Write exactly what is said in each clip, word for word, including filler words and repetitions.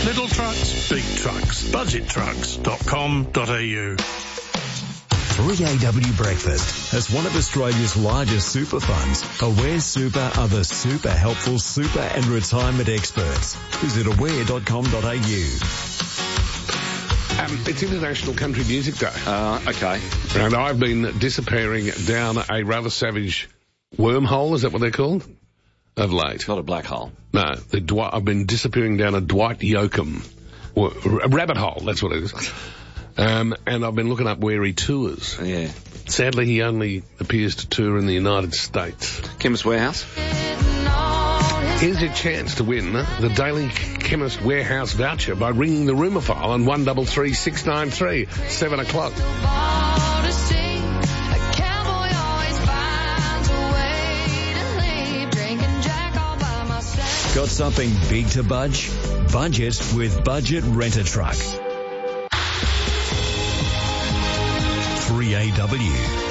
Little trucks, big trucks. budget trucks dot com dot a u. three A W Breakfast as one of Australia's largest super funds. Aware Super are the super helpful super and retirement experts. Visit aware dot com dot a u. Um, it's International Country Music Day. Uh, okay. And I've been disappearing down a rather savage wormhole, is that what they're called? Of late. It's not a black hole. No, the Dwight, I've been disappearing down a Dwight Yoakam, a rabbit hole, that's what it is. Um, and I've been looking up where he tours. Yeah. Sadly, he only appears to tour in the United States. Chemist Warehouse. Here's your chance to win the Daily Chemist Warehouse voucher by ringing the rumour file on one three three six nine three, seven o'clock. Got something big to budge? Budget with Budget Rent-A-Truck. three A W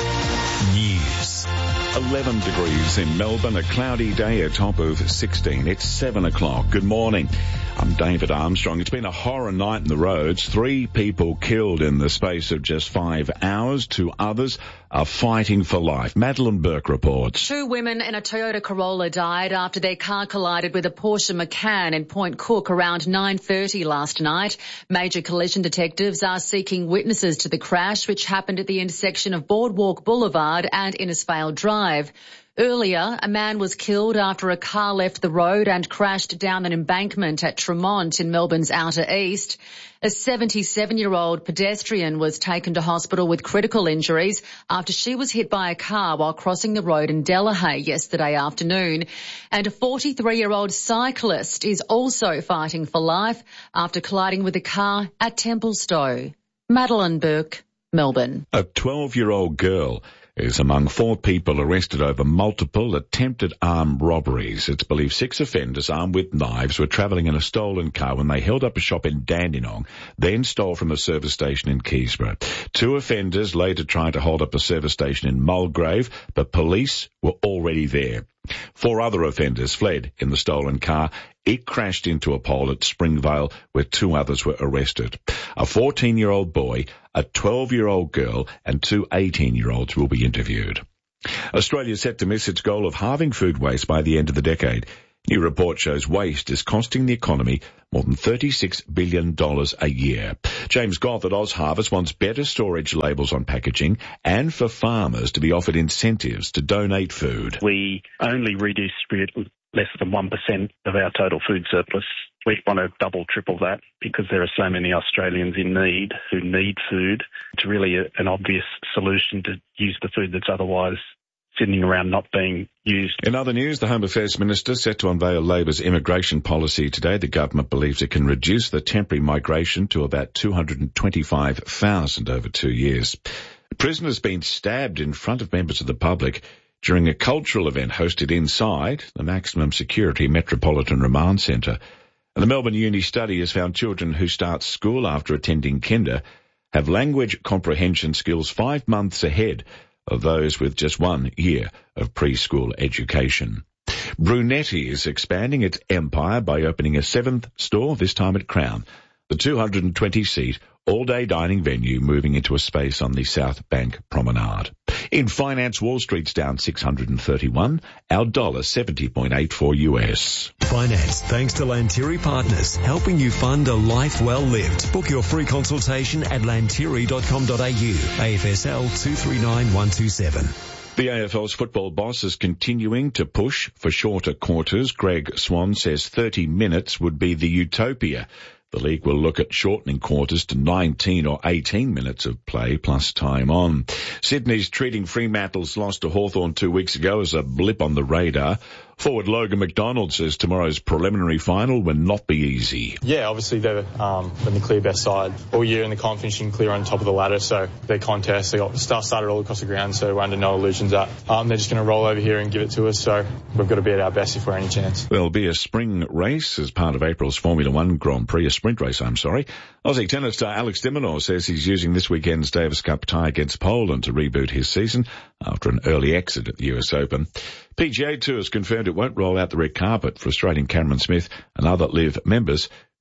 News. eleven degrees in Melbourne, a cloudy day, a top of sixteen. It's seven o'clock. Good morning. I'm David Armstrong. It's been a horror night in the roads. Three people killed in the space of just five hours. Two others are fighting for life. Madeline Burke reports. Two women in a Toyota Corolla died after their car collided with a Porsche Macan in Point Cook around nine thirty last night. Major collision detectives are seeking witnesses to the crash, which happened at the intersection of Boardwalk Boulevard and Innisfail Drive. Earlier, a man was killed after a car left the road and crashed down an embankment at Tremont in Melbourne's Outer East. A seventy-seven-year-old pedestrian was taken to hospital with critical injuries after she was hit by a car while crossing the road in Delahaye yesterday afternoon. And a forty-three-year-old cyclist is also fighting for life after colliding with a car at Templestowe. Madeline Burke, Melbourne. A twelve-year-old girl is among four people arrested over multiple attempted armed robberies. It's believed six offenders armed with knives were travelling in a stolen car when they held up a shop in Dandenong, then stole from a service station in Keysborough. Two offenders later tried to hold up a service station in Mulgrave, but police were already there. Four other offenders fled in the stolen car. It crashed into a pole at Springvale where two others were arrested. A fourteen-year-old boy, a twelve-year-old girl and two eighteen-year-olds will be interviewed. Australia is set to miss its goal of halving food waste by the end of the decade. New report shows waste is costing the economy more than thirty-six billion dollars a year. James Goth at Oz Harvest wants better storage labels on packaging and for farmers to be offered incentives to donate food. We only redistribute less than one percent of our total food surplus. We want to double, triple that because there are so many Australians in need who need food. It's really a, an obvious solution to use the food that's otherwise sitting around not being used. In other news, the Home Affairs Minister set to unveil Labor's immigration policy today. The government believes it can reduce the temporary migration to about two hundred twenty-five thousand over two years. A prisoner has been stabbed in front of members of the public during a cultural event hosted inside the maximum security Metropolitan Remand Centre. And the Melbourne Uni study has found children who start school after attending kinder have language comprehension skills five months ahead of those with just one year of preschool education. Brunetti is expanding its empire by opening a seventh store, this time at Crown. The two hundred twenty seat all-day dining venue moving into a space on the South Bank Promenade. In finance, Wall Street's down six hundred thirty-one, our dollar seventy point eight four U S. Finance, thanks to Lantiri Partners, helping you fund a life well lived. Book your free consultation at lantiri dot com dot a u. A F S L two three nine one two seven. The A F L's football boss is continuing to push for shorter quarters. Greg Swan says thirty minutes would be the utopia. The league will look at shortening quarters to nineteen or eighteen minutes of play plus time on. Sydney's treating Fremantle's loss to Hawthorn two weeks ago as a blip on the radar. Forward Logan McDonald says tomorrow's preliminary final will not be easy. Yeah, obviously they're um, been the clear best side all year in the comp, finishing clear on top of the ladder. So their contest, they got stuff started all across the ground, so we're under no illusions that um, they're just going to roll over here and give it to us. So we've got to be at our best if we're any chance. There'll be a spring race as part of April's Formula One Grand Prix, a sprint race, I'm sorry. Aussie tennis star Alex de Minaur says he's using this weekend's Davis Cup tie against Poland to reboot his season after an early exit at the U S Open. P G A Tour has confirmed it won't roll out the red carpet for Australian Cameron Smith and other L I V members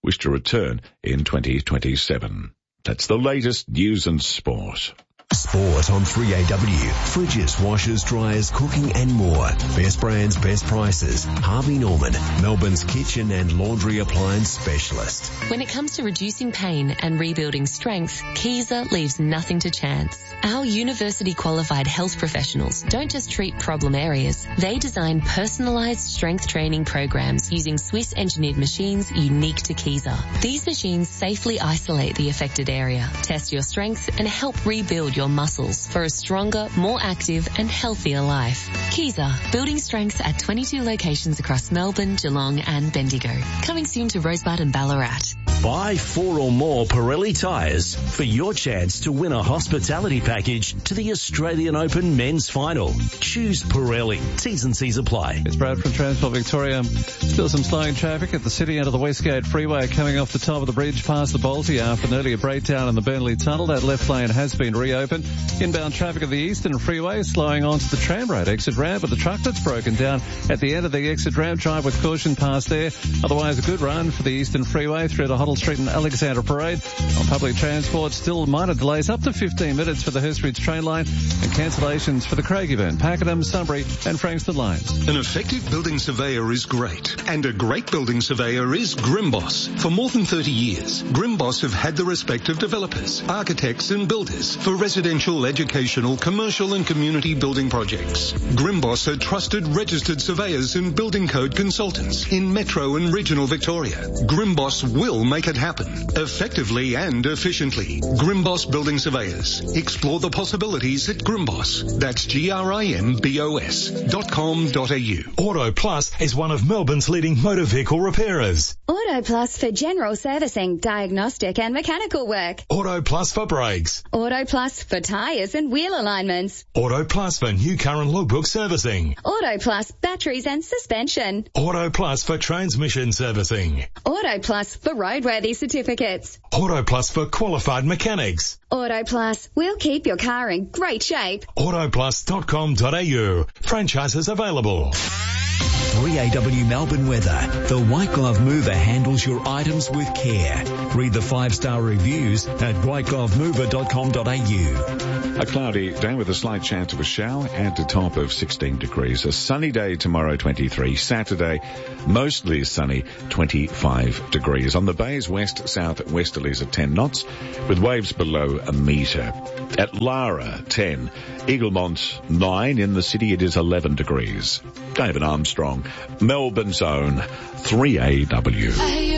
wish to return in twenty twenty-seven. That's the latest news and sport. Sport on three A W. Fridges, washers, dryers, cooking and more. Best brands, best prices. Harvey Norman, Melbourne's kitchen and laundry appliance specialist. When it comes to reducing pain and rebuilding strength, Kieser leaves nothing to chance. Our university-qualified health professionals don't just treat problem areas. They design personalised strength training programs using Swiss-engineered machines unique to Kieser. These machines safely isolate the affected area, test your strength and help rebuild your muscles for a stronger, more active and healthier life. Kieser, building strength at twenty-two locations across Melbourne, Geelong and Bendigo. Coming soon to Rosebud and Ballarat. Buy four or more Pirelli tyres for your chance to win a hospitality package to the Australian Open Men's Final. Choose Pirelli. T's and C's apply. It's Brad from Transport Victoria. Still some slowing traffic at the city end of the Westgate Freeway coming off the top of the bridge past the Balti after an earlier breakdown in the Burnley Tunnel. That left lane has been reopened. Inbound traffic of the Eastern Freeway slowing onto the Tram Road exit ramp with the truck that's broken down at the end of the exit ramp. Drive with caution past there. Otherwise a good run for the Eastern Freeway through to Hoddle Street and Alexandra Parade. On public transport, still minor delays up to fifteen minutes for the Hurstridge train line and cancellations for the Craigieburn, Pakenham, Sunbury and Frankston lines. An effective building surveyor is great, and a great building surveyor is Grimboss. For more than thirty years, Grimboss have had the respect of developers, architects and builders for residential, educational, commercial and community building projects. Grimboss are trusted registered surveyors and building code consultants in metro and regional Victoria. Grimboss will make it happen, effectively and efficiently. Grimboss Building Surveyors. Explore the possibilities at Grimboss. That's G R I M B O S dot com dot A U. Auto Plus is one of Melbourne's leading motor vehicle repairers. Auto Plus for general servicing, diagnostic and mechanical work. Auto Plus for brakes. Auto Plus for tyres and wheel alignments. Auto Plus for new car and logbook servicing. Auto Plus batteries and suspension. Auto Plus for transmission servicing. Auto Plus for roadworthy certificates. Auto Plus for qualified mechanics. Auto Plus, we'll keep your car in great shape. auto plus dot com dot A U. Franchises available. three A W Melbourne weather. The White Glove Mover handles your items with care. Read the five-star reviews at white glove mover dot com dot A U. A cloudy day with a slight chance of a shower and a top of sixteen degrees. A sunny day tomorrow, twenty-three. Saturday, mostly sunny, twenty-five degrees. On the bays, west, south, westerlies at ten knots, with waves below a metre. At Lara, ten. Eaglemont, nine. In the city, it is eleven degrees. David Armstrong, Melbourne's own three A W.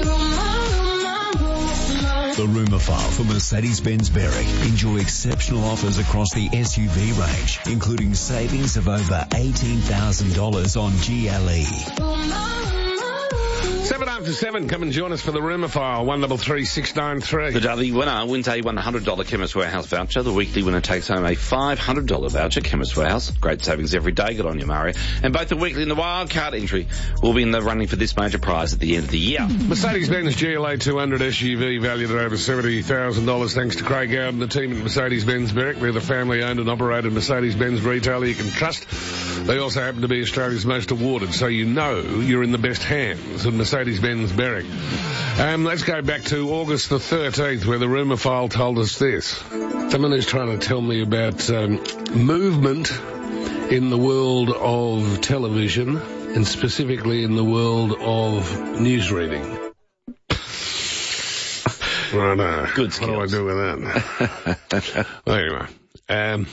The rumour file for Mercedes-Benz Berwick. Enjoy exceptional offers across the S U V range, including savings of over eighteen thousand dollars on G L E. Seven after seven, come and join us for the rumour file, one double three six nine three. The daily winner wins a one hundred dollars Chemist Warehouse voucher. The weekly winner takes home a five hundred dollars voucher, Chemist Warehouse. Great savings every day. Good on you, Mario. And both the weekly and the wildcard entry will be in the running for this major prize at the end of the year. Mercedes-Benz G L A two hundred S U V valued at over seventy thousand dollars thanks to Craig Howard and the team at Mercedes-Benz Berwick. They're the family-owned and operated Mercedes-Benz retailer you can trust. They also happen to be Australia's most awarded, so you know you're in the best hands of Mercedes-Benz Berwick. Um, let's go back to August the thirteenth, where the rumour file told us this. Someone who's trying to tell me about um, movement in the world of television, and specifically in the world of news reading. Right, uh, Good skills. What do I do with that? Well, anyway. Um,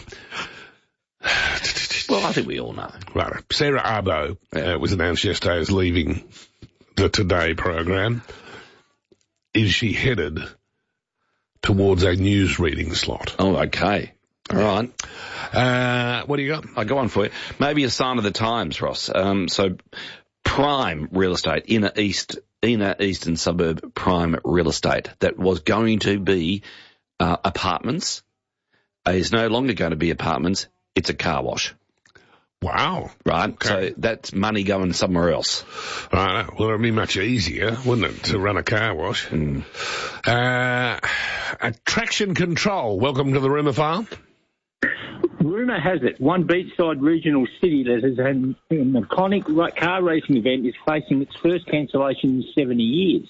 well, I think we all know. Right. Sarah Arbo uh, was announced yesterday as leaving the Today program. Is she headed towards a news reading slot? Oh, okay. All right. Uh, what do you got? I got one for you. Maybe a sign of the times, Ross. Um, so prime real estate, inner east, inner eastern suburb prime real estate that was going to be uh, apartments is no longer going to be apartments. It's a car wash. Wow. Right. Okay. So that's money going somewhere else. Right. Well, it'd be much easier, wouldn't it, to run a car wash? Mm. Uh, attraction control. Welcome to the rumour file. Rumour has it one beachside regional city that has had an iconic car racing event is facing its first cancellation in seventy years.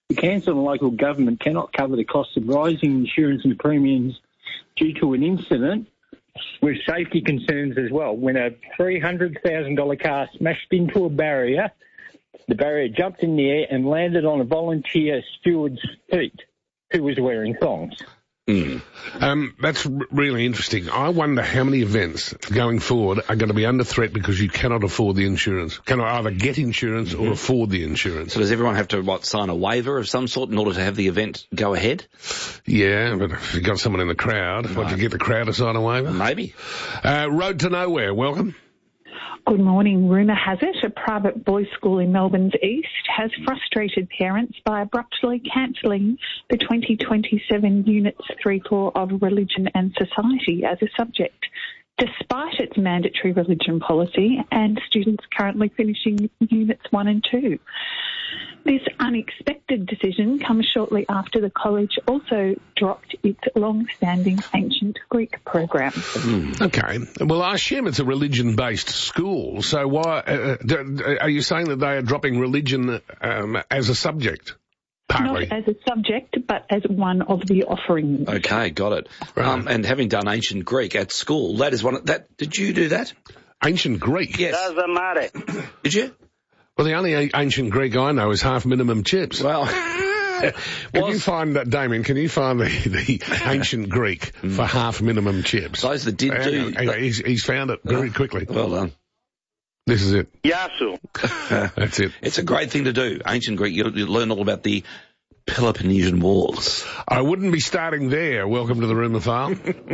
The council and local government cannot cover the cost of rising insurance and premiums due to an incident with safety concerns as well. When a three hundred thousand dollars car smashed into a barrier, the barrier jumped in the air and landed on a volunteer steward's feet who was wearing thongs. Mm. Um, that's r- really interesting. I wonder how many events going forward are going to be under threat because you cannot afford the insurance. Cannot either get insurance mm-hmm. or afford the insurance. So does everyone have to, what, sign a waiver of some sort in order to have the event go ahead? Yeah, but if you've got someone in the crowd, no. What, you get the crowd to sign a waiver? Maybe. Uh, Road to Nowhere, welcome. Good morning. Rumour has it a private boys' school in Melbourne's east has frustrated parents by abruptly cancelling the twenty twenty-seven Units three four of Religion and Society as a subject, despite its mandatory religion policy and students currently finishing Units one and two. This unexpected decision comes shortly after the college also dropped its long-standing ancient Greek program. Mm, okay. Well, I assume it's a religion-based school, so why uh, do, are you saying that they are dropping religion um, as a subject? Partly. Not as a subject, but as one of the offerings. Okay, got it. Right. Um, and having done ancient Greek at school, that is one of, that, did you do that? Ancient Greek? Yes. Doesn't matter. Did you? Well, the only a- ancient Greek I know is half minimum chips. Well, can was... you find that, Damien? Can you find the, the ancient Greek mm. for half minimum chips? Those that did uh, do. Uh, he's, he's found it very uh, quickly. Well done. This is it. Yasu. That's it. It's a great thing to do. Ancient Greek. You, you learn all about the Peloponnesian Wars. I wouldn't be starting there. Welcome to the Rumour File. uh,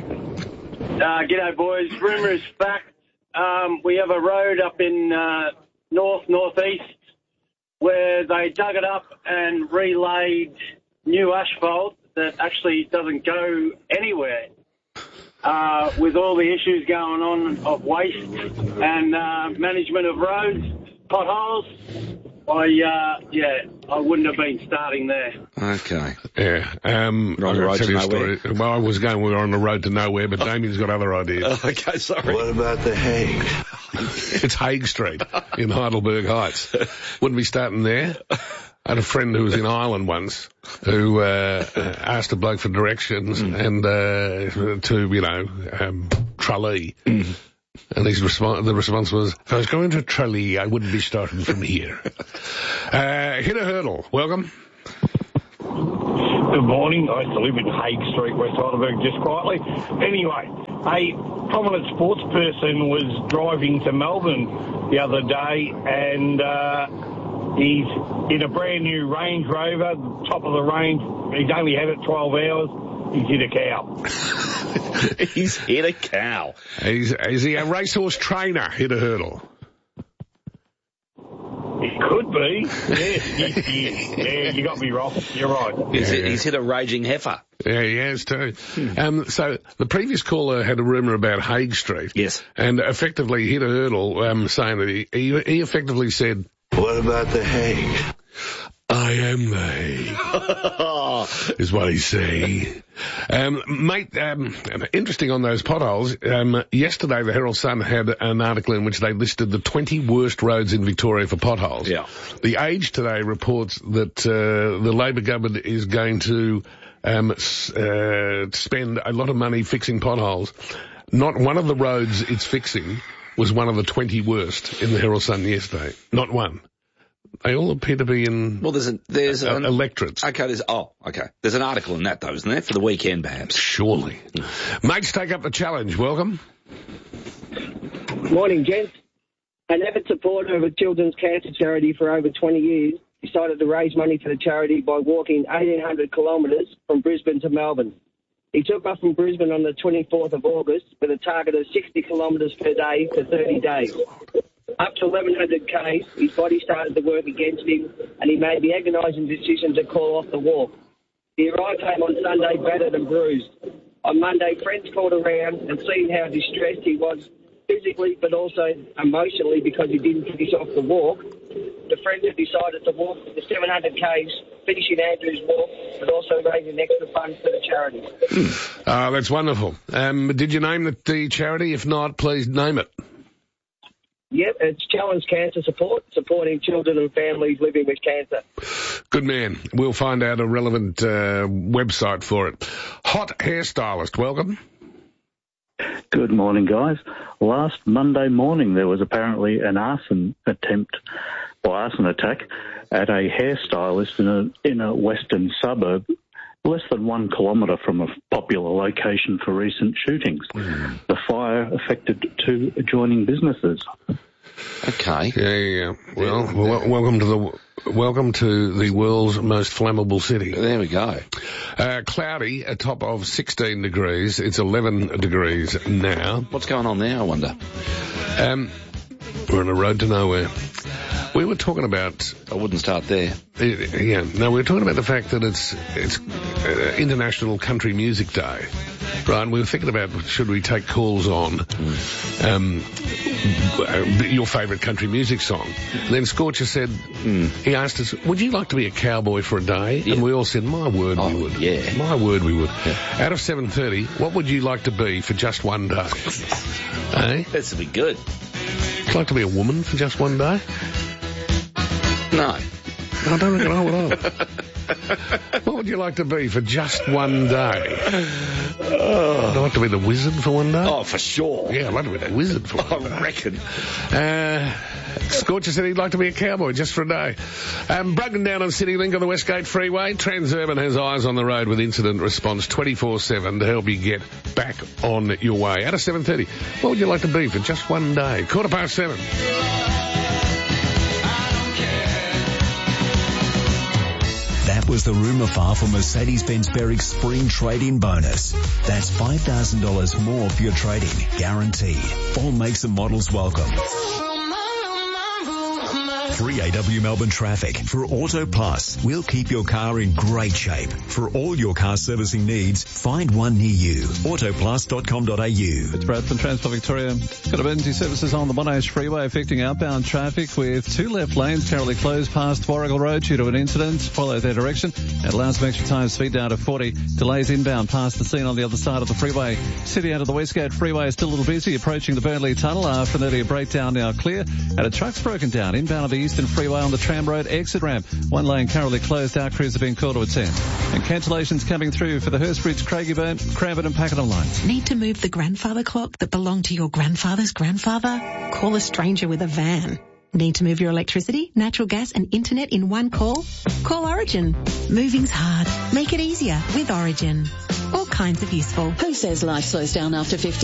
g'day, boys. Rumour is fact. Um, we have a road up in uh, north, northeast, where they dug it up and relayed new asphalt that actually doesn't go anywhere. Uh, with all the issues going on of waste and uh, management of roads, potholes, I, uh, yeah, I wouldn't have been starting there. Okay. Yeah. Um, We're on the road to nowhere. Story. Well, I was going, we were on the road to nowhere, but Damien's got other ideas. Okay, sorry. What about the Hague? It's Hague Street in Heidelberg Heights. Wouldn't be starting there. I had a friend who was in Ireland once who uh, asked a bloke for directions mm. and uh, to, you know, um, Tralee. Mm. And his response, the response was, if I was going to Tralee, I wouldn't be starting from here. uh, Hit a Hurdle, welcome. Good morning. I used to live in Hague Street, West Heidelberg, just quietly. Anyway, a prominent sports person was driving to Melbourne the other day, and uh, he's in a brand new Range Rover, top of the range. He's only had it twelve hours. He's hit a cow. He's hit a cow. Is, is he a racehorse trainer? Hit a Hurdle. It could be. Yes, yes, yes. Yeah, you got me wrong. You're right. He's, yeah, hit, yeah. he's hit a raging heifer. Yeah, he has too. Hmm. Um, so the previous caller had a rumour about Hague Street. Yes. And effectively hit a hurdle, um, saying that he, he, he effectively said, what about the Hague? I am the Hague, is what he's saying. Um, mate, um, interesting on those potholes. Um, yesterday, the Herald Sun had an article in which they listed the twenty worst roads in Victoria for potholes. Yeah. The Age today reports that uh, the Labor government is going to um, s- uh, spend a lot of money fixing potholes. Not one of the roads it's fixing was one of the twenty worst in the Herald Sun yesterday. Not one. They all appear to be in well, there's a, there's uh, an, electorates. Okay, there's oh, okay. There's an article in that though, isn't there, for the weekend perhaps? Surely. Mates, take up the challenge. Welcome. Morning, gents. An avid supporter of a children's cancer charity for over twenty years, decided to raise money for the charity by walking eighteen hundred kilometres from Brisbane to Melbourne. He took off from Brisbane on the twenty-fourth of August with a target of sixty kilometres per day for thirty days. Up to eleven hundred k's, his body started to work against him, and he made the agonising decision to call off the walk. He arrived home on Sunday battered and bruised. On Monday, friends called around and seen how distressed he was physically but also emotionally because he didn't finish off the walk. The friends have decided to walk the seven hundred k's, finishing Andrew's walk, but also raising extra funds for the charity. Oh, that's wonderful. Um, did you name the, the charity? If not, please name it. Yep, it's Challenge Cancer Support, supporting children and families living with cancer. Good man. We'll find out a relevant uh, website for it. Hot Hairstylist, welcome. Good morning, guys. Last Monday morning, there was apparently an arson attempt or arson attack at a hairstylist in a in a western suburb, less than one kilometre from a popular location for recent shootings. Mm. The fire affected two adjoining businesses. Okay. Yeah, yeah, yeah. Well, well, welcome to the welcome to the world's most flammable city. There we go. Uh, cloudy, a top of sixteen degrees. It's eleven degrees now. What's going on there, I wonder? Um, we're on a road to nowhere. We were talking about... I wouldn't start there. Yeah, no, we were talking about the fact that it's it's uh, International Country Music Day, right? And we were thinking about should we take calls on mm. um, your favourite country music song. And then Scorcher said, mm. he asked us, would you like to be a cowboy for a day? Yeah. And we all said, my word, oh, we would. Yeah. My word, we would. Yeah. Out of seven thirty, what would you like to be for just one day? Eh? That's to be good. Would you like to be a woman for just one day? No. I don't reckon I would. What would you like to be for just one day? Oh. I'd like to be the wizard for one day. Oh, for sure. Yeah, I'd like to be the wizard for one day. I reckon. Uh, Scorcher said he'd like to be a cowboy just for a day. Um, broken down on CityLink on the Westgate Freeway. Transurban has eyes on the road with incident response twenty-four seven to help you get back on your way. Out of seven thirty, what would you like to be for just one day? Quarter past seven. That was the rumour file for Mercedes-Benz Berwick's spring trade-in bonus. That's five thousand dollars more for your trade-in, guaranteed. All makes and models welcome. three A W Melbourne traffic. For Auto Plus, we'll keep your car in great shape. For all your car servicing needs, find one near you. auto plus dot com dot a u. It's Brad from Transport Victoria. Got emergency services on the Monash Freeway affecting outbound traffic with two left lanes currently closed past Warrigal Road due to an incident. Follow their direction. It allows some extra time, speed down to forty. Delays inbound past the scene on the other side of the freeway. City out of the Westgate Freeway is still a little busy approaching the Burnley Tunnel after an earlier breakdown, now clear. And a truck's broken down inbound of the Eastern Freeway on the Tram Road exit ramp. One lane currently closed. Our crews have been called to attend. And cancellations coming through for the Hurstbridge, Craigieburn, Cranbourne and Pakenham lines. Need to move the grandfather clock that belonged to your grandfather's grandfather? Call a stranger with a van. Need to move your electricity, natural gas and internet in one call? Call Origin. Moving's hard. Make it easier with Origin. All kinds of useful. Who says life slows down after fifty?